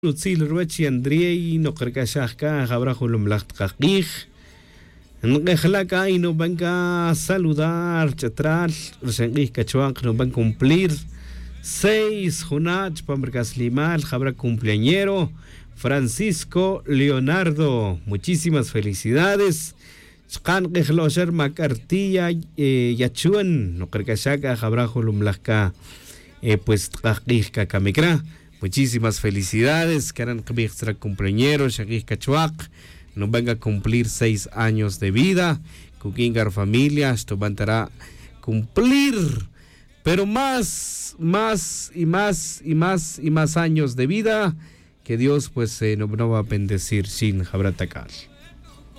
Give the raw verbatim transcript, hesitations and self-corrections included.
Nutzil Ruachi Andriei no Kerkashaka Habrahulum Lachtakij. Ngejalaka y nos van a saludar, chatral, Resengis Cachuac nos van a cumplir seis Junach, Pambercas Limal, Jabra cumpleañero, Francisco Leonardo. Muchísimas felicidades. Chkan Gejlosher Macartilla Yachuan, no Kerkashaka Habrahulum Lachka, pues Takij Kakamikra. Muchísimas felicidades, que eran nuestra cumpleañero, Shagis Cachuac, nos van a cumplir seis años de vida, Kukingar familia, esto van a cumplir, pero más, más y más y más y más años de vida, que Dios pues eh, nos va a bendecir sin Jabratakal.